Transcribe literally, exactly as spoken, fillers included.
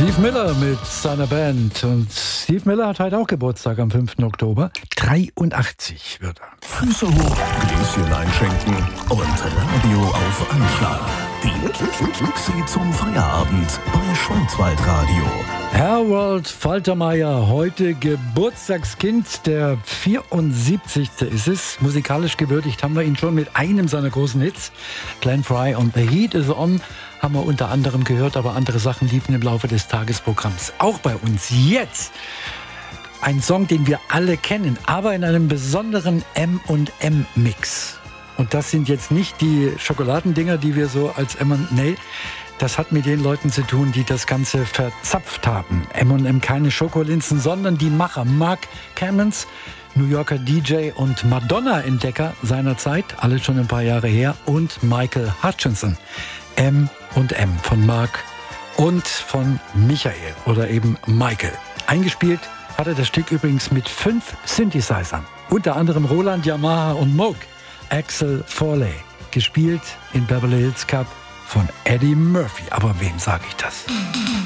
Steve Miller mit seiner Band. Und Steve Miller hat heute auch Geburtstag am fünften Oktober. dreiundachtzig wird er. Füße hoch, Gläschen einschenken und Radio auf Anschlag. Die Mixi zum Feierabend bei Schwarzwaldradio. Harold Faltermeier, heute Geburtstagskind, der vierundsiebzigste ist es. Musikalisch gewürdigt haben wir ihn schon mit einem seiner großen Hits. Glenn Frey und The Heat is On haben wir unter anderem gehört, aber andere Sachen liefen im Laufe des Tagesprogramms auch bei uns. Jetzt ein Song, den wir alle kennen, aber in einem besonderen M und M-Mix. Und das sind jetzt nicht die Schokoladendinger, die wir so als M und M... Nee, das hat mit den Leuten zu tun, die das Ganze verzapft haben. M und M keine Schokolinsen, sondern die Macher. Mark Cammons, New Yorker D J und Madonna-Entdecker seiner Zeit, alles schon ein paar Jahre her, und Michael Hutchinson. M und M von Mark und von Michael oder eben Michael. Eingespielt hat er das Stück übrigens mit fünf Synthesizern, unter anderem Roland, Yamaha und Moog. Axel Foley, gespielt in Beverly Hills Cup von Eddie Murphy. Aber wem sage ich das?